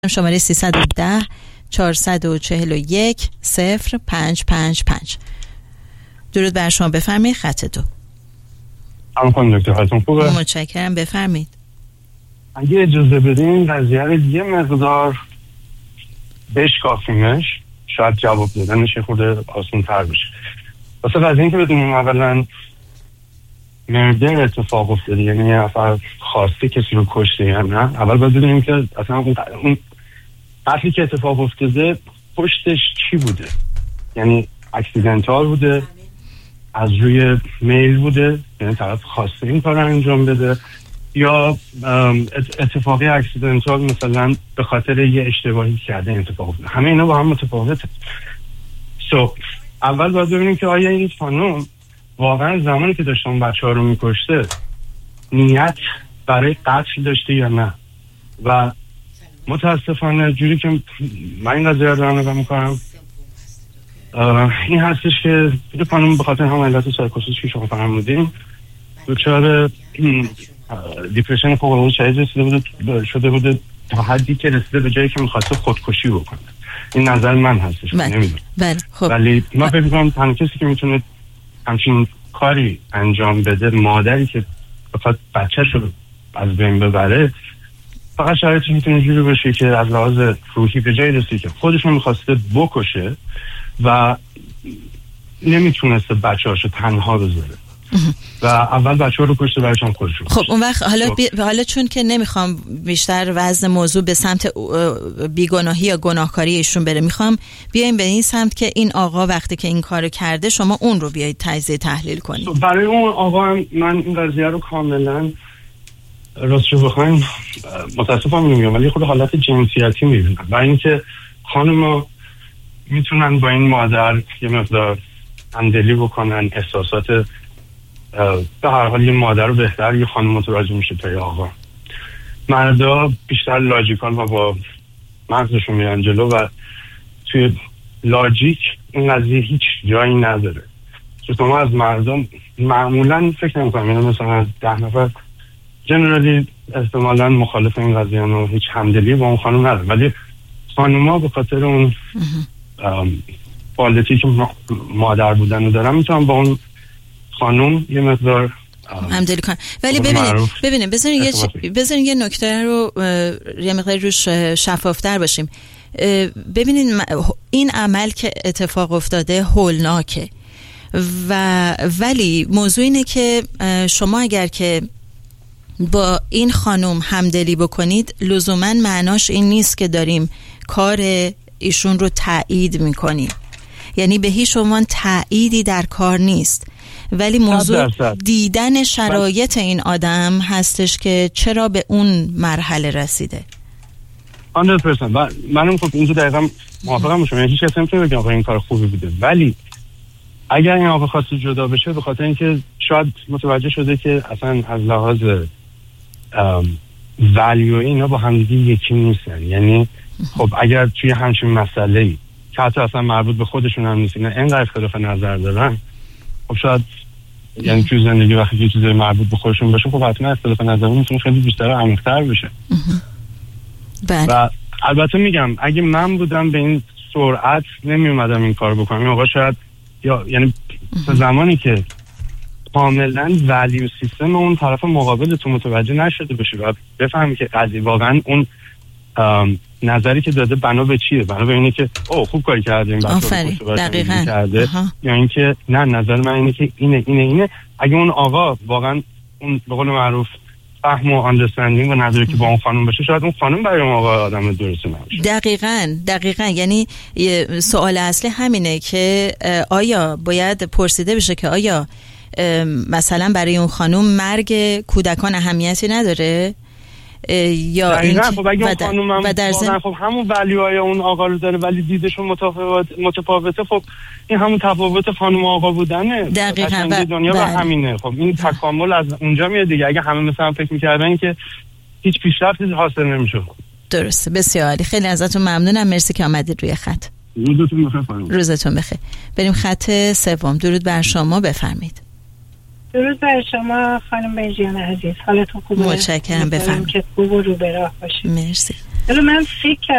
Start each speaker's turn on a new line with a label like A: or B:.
A: شماره 310 441 0555. درود بر شما، بفرمایید. خط دو.
B: خانم دکتر حالتون خوبه؟
A: متشکرم، بفرمایید.
B: اگه اجازه بدین قضیه رو یه مقدار بشکافیمش، شاید جواب دادنش خورده آسان تر بشه. واسه قضیه این که بدونیم اولا مردر اتفاق افتاده، یعنی یه نفر خواسته کسی رو کشته یا نه. اول باید بدونیم که اصلا اون قتلی که اتفاق افتاده پشتش چی بوده، یعنی اکسیدنتال بوده، از روی میل بوده، یعنی طرف خواسته این کار رو انجام بده، یا اتفاقی اکسیدنتال مثلا به خاطر یه اشتباهی کرده اتفاق افتاده. همه اینا با هم متفاوته. اول باید ببینیم که آیا این خانم واقعا زمانی که داشتن بچه ها رو میکشته نیت برای قتل داشته یا نه. و متاسفانه جوری که من این قضیه رو دارم نگاه میکنم این هستش که این خانم به خاطر هم علت سایکوسیس که شما فرمودین دچار دیپرشن فوق العاده شدید شده بوده تا حدی که رسیده به جایی که میخواسته خودکشی بکنه. این نظر من هستش.
A: بله. خب
B: ولی من فکر می‌کنم تنها کسی که میتونه همچین کاری انجام بده مادری که بخواد بچه‌شو از بین ببره، فقط شرایطی میتونه جوری باشه که از لحاظ روحی به جایی رسید که خودشون میخواسته بکشه و نمیتونسته بچه‌هاشو تنها بذاره و اول بچه‌ها رو کشته برایشون خودشون.
A: خب اون وقت حالا چون که نمیخوام بیشتر وزن موضوع به سمت بیگناهی یا گناهکاری ایشون بره، میخوام بیایم به این سمت که این آقا وقتی که این کارو کرده شما اون رو بیایید تجزیه تحلیل کنید. برای
B: اون آقا من این قضیه رو کاملا راستش بخواین متاسفم میگم ولی خود حالت جنسیتی میبینم و اینکه خانم‌ها میتونن با این مادر یه مقدار همدلی بکنن، احساسات به هر حال یه مادر رو بهتر یه خانم متوجه میشه تا یه آقا. مردا بیشتر لاجیکال و با مغزشون میرن جلو و توی لاجیک این قضیه هیچ جایی نداره. چون ما از مردم معمولا فکر نمی‌کنم، یعنی مثلا 10 نفر جنرالی احتمالاً مخالف این قضیه و هیچ همدلی با اون خانم نداره، ولی خانوما به خاطر اون بالتی که مادر بودن رو دارن میتونن با اون خانم یه مقدار
A: همدلی کنن. ولی ببینیم بذارین یه نکته رو یه مقدار روش شفافتر باشیم. ببینین این عمل که اتفاق افتاده هولناکه ولی موضوع اینه که شما اگر که با این خانم همدلی بکنید لزوماً معناش این نیست که داریم کار ایشون رو تایید میکنیم، یعنی به هیچ عنوان تاییدی در کار نیست، ولی موضوع دیدن شرایط این آدم هستش که چرا به اون مرحله رسیده.
B: 100% منم خب اینجا دقیقا موافقم با شما، یعنی هیچ کسی نمیتونه بگه آقا این کار خوبی بوده، ولی اگر این آقا خواسته جدا بشه به خاطر اینکه شاید متوجه شده که اصلا از لحاظ ولیو اینا با همدیگه یکی نیستن. یعنی خب اگر توی همچین مسئله‌ای که حتی اصلا مربوط به خودشون هم نیست اینا اینقدر اختلاف نظر دارن، خب شاید یعنی توی زندگی وقتی یه چیزی مربوط به خودشون باشه خب حتما اختلاف نظرمون میتونه خیلی بیشتر و عمیق‌تر بشه. و البته میگم اگه من بودم به این سرعت نمی اومدم این کار بکنم. این آقا شاید یعنی زمانی که کاملا ولیو سیستم اون طرف مقابل تو متوجه نشده بشه و بفهمی که قضیه واقعا اون نظری که داده بنا به چیه، بنا به اینه که خوب کاری کرده این بچه‌ها
A: دقیقاً
B: کرده، یا اینکه نه نظر من اینه که اینه. اگه اون آقا واقعا اون به قول معروف فهم و آندرستندینگ و نداره که با اون خانم باشه، شاید اون خانم برای اون آقا آدم درستی نباشه.
A: دقیقاً یعنی سوال اصلی همینه که آیا باید پرسیده بشه که آیا مثلا برای اون خانم مرگ کودکان اهمیتی نداره یا این
B: خب اگه اون خانم خب همون ولیوهای اون آقا رو داره ولی دیدشون متفاوته، خب این همون تفاوت خانم آقا بودنه.
A: دقیقاً
B: دنیا و همینه. خب این تکامل از اونجا میاد دیگه. اگه همه مثلا فکر می‌کردن که هیچ پیشرفتی حاصل نمیشه.
A: درسته. بسیار عالی، خیلی ازتون ممنونم، مرسی که آمدید روی خط. روزتون بخیر. بریم خط سوم. درود بر شما، بفرمایید.
C: درود بر شما خانم بنجیان عزیز، حالتون خوبه؟
A: متشکرم، بفرمایید.
C: که خوب و رو به راه باشید.
A: مرسی.
C: من فکر